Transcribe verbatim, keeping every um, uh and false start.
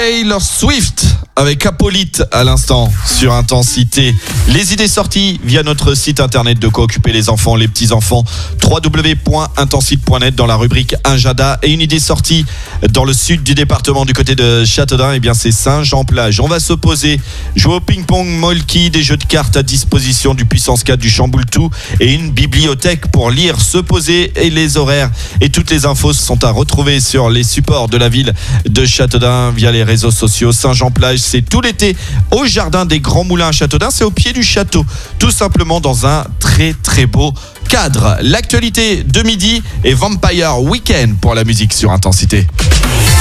Taylor Swift avec Apolyte à l'instant sur Intensité. Les idées sorties via notre site internet de quoi occuper les enfants, les petits-enfants, w w w point intensite point net dans la rubrique Agenda. Et une idée sortie dans le sud du département du côté de Châteaudun, et eh bien c'est Saint-Jean-Plage. On va se poser, jouer au ping-pong, molki, des jeux de cartes à disposition, du puissance quatre, du chamboule-tout et une bibliothèque pour lire, se poser. Et les horaires et toutes les infos sont à retrouver sur les supports de la ville de Châteaudun via les réseaux sociaux. Saint-Jean-Plage, c'est tout l'été au jardin des Grands Moulins à Châteaudun, c'est au pied du château, tout simplement dans un très très beau cadre. L'actualité de midi et Vampire Weekend pour la musique sur Intensité.